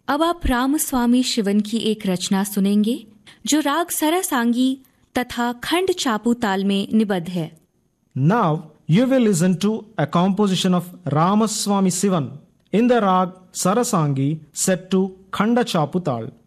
अब आप रामस्वामी शिवन की एक रचना सुनेंगे जो राग सरसांगी तथा खंड चापू ताल में निबद्ध है। Now you will listen to a composition of Ramaswamy Sivan in the rag Sarasangi set to Khanda Chaputal.